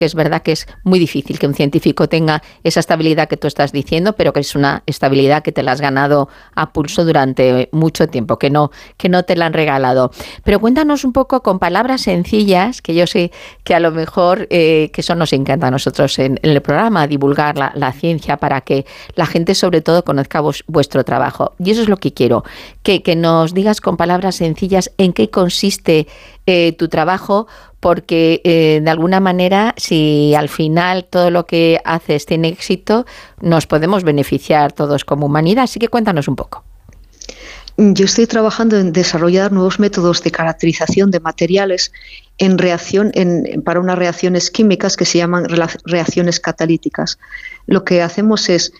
es verdad que es muy difícil que un científico tenga esa estabilidad que tú estás diciendo, pero que es una estabilidad que te la has ganado a pulso durante mucho tiempo, que no te la han regalado. Pero cuéntanos un poco con palabras sencillas, que yo sé que a lo mejor, que eso nos encanta a nosotros en el programa, divulgar la ciencia para que la gente sobre todo conozca vuestro trabajo. Y eso es lo que quiero, que nos digas con palabras sencillas en qué consiste tu trabajo, porque de alguna manera, si al final todo lo que haces tiene éxito, nos podemos beneficiar todos como humanidad. Así que cuéntanos un poco. Yo estoy trabajando en desarrollar nuevos métodos de caracterización de materiales para unas reacciones químicas que se llaman reacciones catalíticas. Lo que hacemos es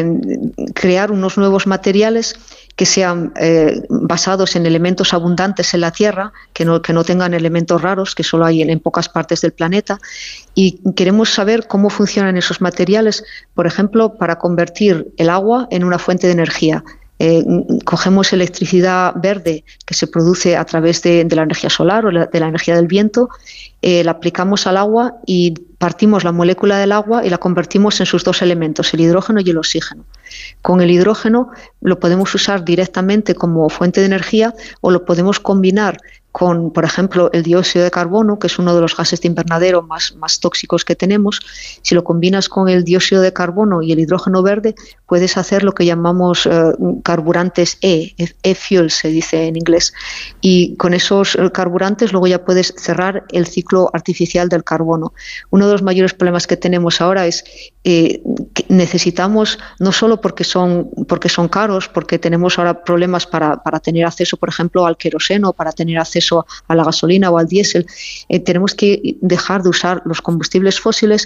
crear unos nuevos materiales que sean basados en elementos abundantes en la Tierra, que no tengan elementos raros, que solo hay en pocas partes del planeta, y queremos saber cómo funcionan esos materiales, por ejemplo, para convertir el agua en una fuente de energía. Cogemos electricidad verde que se produce a través de la energía solar o de la energía del viento, la aplicamos al agua y partimos la molécula del agua y la convertimos en sus dos elementos, el hidrógeno y el oxígeno. Con el hidrógeno lo podemos usar directamente como fuente de energía o lo podemos combinar con, por ejemplo, el dióxido de carbono, que es uno de los gases de invernadero más tóxicos que tenemos. Si lo combinas con el dióxido de carbono y el hidrógeno verde, puedes hacer lo que llamamos carburantes e-fuel, se dice en inglés. Y con esos carburantes luego ya puedes cerrar el ciclo artificial del carbono. Uno de los mayores problemas que tenemos ahora es que necesitamos, no solo porque son caros, porque tenemos ahora problemas para tener acceso, por ejemplo, al queroseno, para tener acceso a la gasolina o al diésel, tenemos que dejar de usar los combustibles fósiles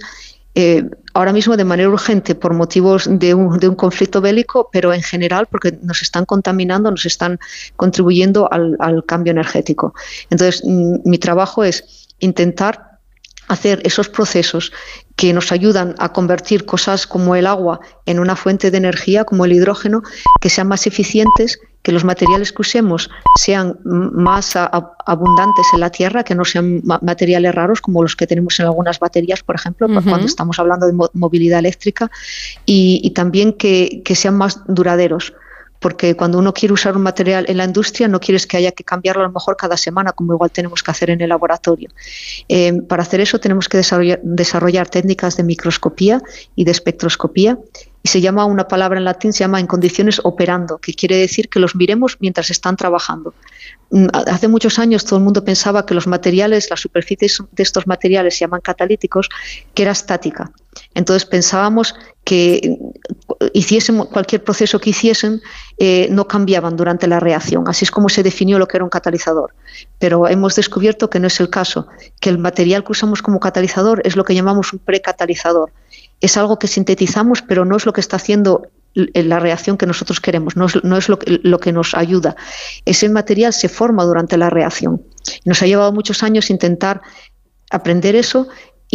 ahora mismo de manera urgente por motivos de un conflicto bélico, pero en general porque nos están contaminando, nos están contribuyendo al cambio energético. Entonces, mi trabajo es intentar hacer esos procesos que nos ayudan a convertir cosas como el agua en una fuente de energía, como el hidrógeno, que sean más eficientes, que los materiales que usemos sean más abundantes en la Tierra, que no sean materiales raros como los que tenemos en algunas baterías, por ejemplo, cuando estamos hablando de movilidad eléctrica, y también que sean más duraderos. Porque cuando uno quiere usar un material en la industria no quieres que haya que cambiarlo a lo mejor cada semana, como igual tenemos que hacer en el laboratorio. Para hacer eso tenemos que desarrollar técnicas de microscopía y de espectroscopía, y se llama, una palabra en latín, se llama en condiciones operando, que quiere decir que los miremos mientras están trabajando. Hace muchos años todo el mundo pensaba que los materiales, las superficies de estos materiales se llaman catalíticos, que era estática. Entonces pensábamos que hiciésemos cualquier proceso que hiciesen, no cambiaban durante la reacción. Así es como se definió lo que era un catalizador. Pero hemos descubierto que no es el caso, que el material que usamos como catalizador es lo que llamamos un precatalizador. Es algo que sintetizamos, pero no es lo que está haciendo la reacción que nosotros queremos, no es lo que nos ayuda. Ese material se forma durante la reacción. Nos ha llevado muchos años intentar aprender eso,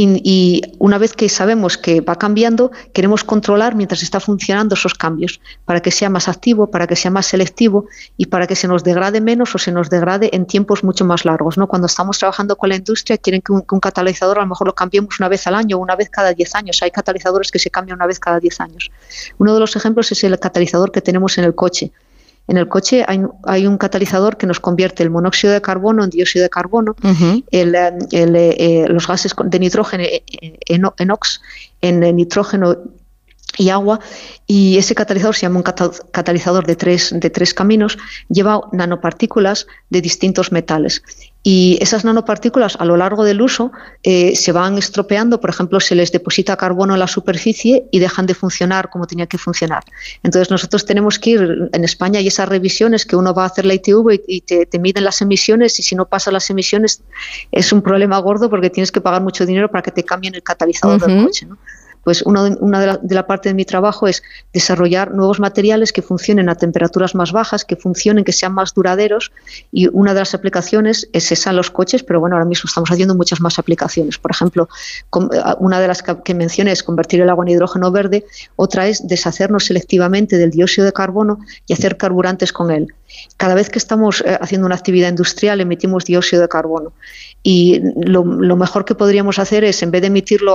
y una vez que sabemos que va cambiando, queremos controlar mientras está funcionando esos cambios, para que sea más activo, para que sea más selectivo y para que se nos degrade menos o se nos degrade en tiempos mucho más largos, ¿no? Cuando estamos trabajando con la industria quieren que un catalizador a lo mejor lo cambiemos una vez al año o una vez cada 10 años. Hay catalizadores que se cambian una vez cada 10 años. Uno de los ejemplos es el catalizador que tenemos en el coche. En el coche hay un catalizador que nos convierte el monóxido de carbono en dióxido de carbono, los gases de nitrógeno en NOx, en nitrógeno y agua, y ese catalizador se llama un catalizador de tres caminos, lleva nanopartículas de distintos metales. Y esas nanopartículas a lo largo del uso se van estropeando, por ejemplo, se les deposita carbono en la superficie y dejan de funcionar como tenía que funcionar. Entonces nosotros tenemos que ir, en España hay esas revisiones que uno va a hacer la ITV y te miden las emisiones, y si no pasas las emisiones es un problema gordo porque tienes que pagar mucho dinero para que te cambien el catalizador del coche, ¿no? Pues una de la parte de mi trabajo es desarrollar nuevos materiales que funcionen a temperaturas más bajas, que funcionen, que sean más duraderos, y una de las aplicaciones es esa en los coches, pero bueno, ahora mismo estamos haciendo muchas más aplicaciones. Por ejemplo, una de las que mencioné es convertir el agua en hidrógeno verde, otra es deshacernos selectivamente del dióxido de carbono y hacer carburantes con él. Cada vez que estamos haciendo una actividad industrial emitimos dióxido de carbono, y lo mejor que podríamos hacer es, en vez de emitirlo